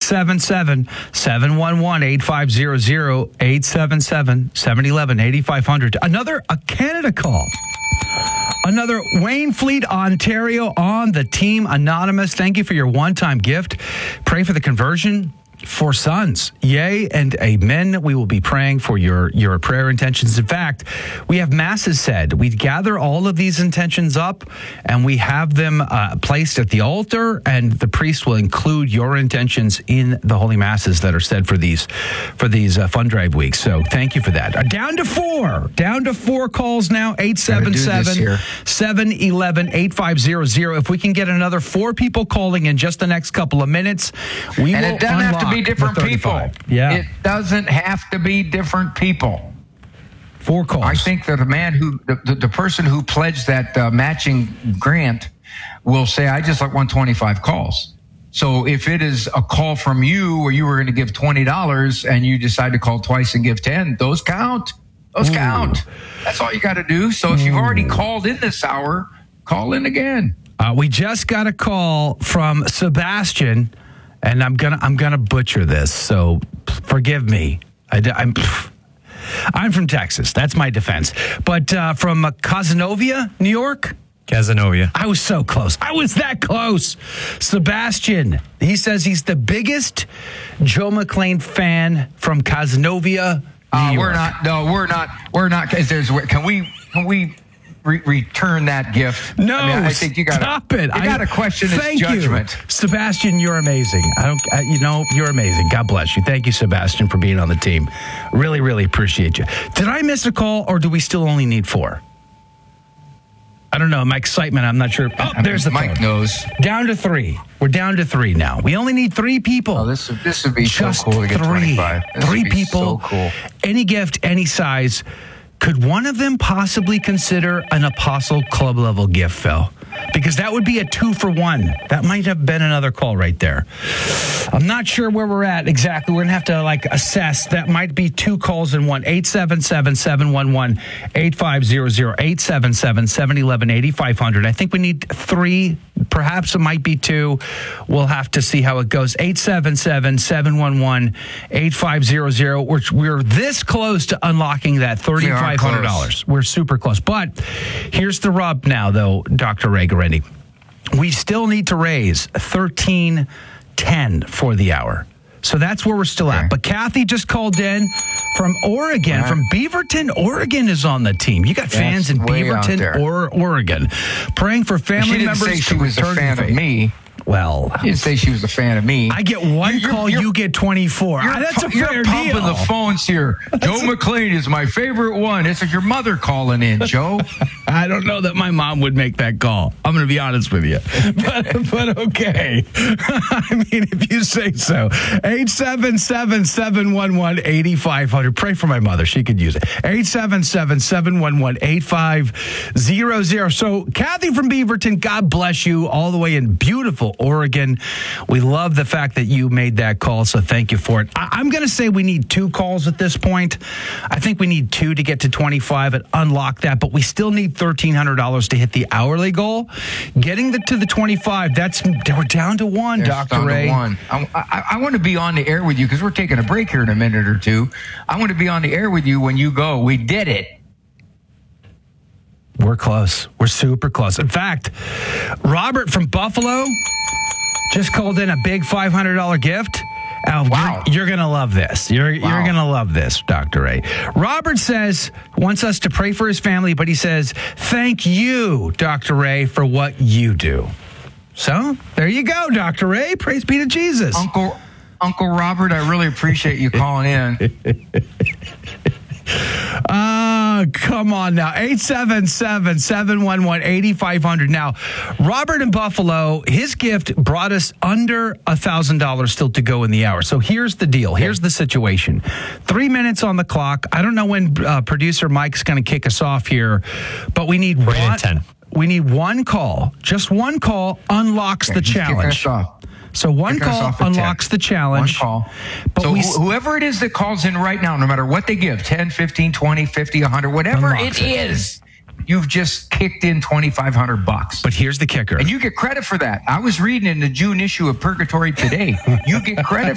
877-711-8500, 877-711-8500. Another Canada call. Another Wayne Fleet, Ontario on the team. Anonymous, thank you for your one-time gift. Pray for the conversion for sons. Yea and amen. We will be praying for your prayer intentions. In fact, we have masses said. We gather all of these intentions up and we have them placed at the altar, and the priest will include your intentions in the holy masses that are said for these fund drive weeks. So thank you for that. Down to four calls now. 877-711-8500. If we can get another 4 people calling in just the next couple of minutes, we will it doesn't have to be different people. Yeah. It doesn't have to be different people. 4 calls. I think that the person who pledged that matching grant will say, I just like 125 calls. So if it is a call from you where you were going to give $20 and you decide to call twice and give 10, those count. Those count. That's all you got to do. So if you've already called in this hour, call in again. We just got a call from Sebastian. And I'm gonna butcher this, so forgive me. I'm from Texas. That's my defense. But from Cazenovia, New York? Cazenovia. I was so close. I was that close. Sebastian, he says he's the biggest Joe McClain fan from Cazenovia, New York. We're not. Can we return that gift? No, I think you got stop it. You got to question his judgment. You. Sebastian, you're amazing. You're amazing. God bless you. Thank you, Sebastian, for being on the team. Really, really appreciate you. Did I miss a call, or do we still only need 4? I don't know. My excitement, I'm not sure. Oh, there's the Mike phone. knows. Down to 3. We're down to 3 now. We only need 3 people. Oh, this would be just so cool to get 3. 25. 3 people. So cool. Any gift, any size. Could one of them possibly consider an Apostle Club level gift, Phil? Because that would be a 2-for-1. That might have been another call right there. I'm not sure where we're at exactly. We're going to have to assess. That might be 2 calls in one. 877-711-8500, 877-711-8500. I think we need 3. Perhaps it might be 2. We'll have to see how it goes. 877-711-8500. We're this close to unlocking that $3,500. We're super close. But here's the rub now, though, Dr. Ray Guarendi. We still need to raise $13.10 for the hour. So that's where we're still at. But Kathy just called in from Oregon, from Beaverton, Oregon is on the team. You got fans in Beaverton or Oregon praying for family members to return to faith. She didn't say she was a fan of me. Well, she didn't say she was a fan of me. I get 1 call, you get 24. That's a fair deal. You're pumping the phones here. Joe McClain is my favorite one. It's like your mother calling in, Joe. I don't know that my mom would make that call. I'm going to be honest with you. But okay. I mean, if you say so. 877-711-8500. Pray for my mother. She could use it. 877-711-8500. So, Kathy from Beaverton, God bless you, all the way in beautiful Oregon. We love the fact that you made that call, so thank you for it. I'm going to say we need 2 calls at this point. I think we need 2 to get to 25 and unlock that, but we still need $1,300 to hit the hourly goal. Getting to the 25, we're down to 1, Dr. Ray. I want to be on the air with you because we're taking a break here in a minute or 2. I want to be on the air with you when you go. We did it. We're close. We're super close. In fact, Robert from Buffalo just called in a big $500 gift. Wow. You're going to love this. You're going to love this, Dr. Ray. Robert wants us to pray for his family, but he says, thank you, Dr. Ray, for what you do. So there you go, Dr. Ray. Praise be to Jesus. Uncle Robert, I really appreciate you calling in. Come on now. 877-711-8500. Now, Robert in Buffalo, his gift brought us under $1,000 still to go in the hour. So here's the deal. Here's the situation. 3 minutes on the clock. I don't know when producer Mike's going to kick us off here, but we need 10. We need 1 call. Just 1 call unlocks the challenge. So 1 call unlocks the challenge. 1 call. But so whoever it is that calls in right now, no matter what they give, 10, 15, 20, 50, 100, whatever it is, you've just kicked in $2,500. But here's the kicker. And you get credit for that. I was reading in the June issue of Purgatory Today. You get credit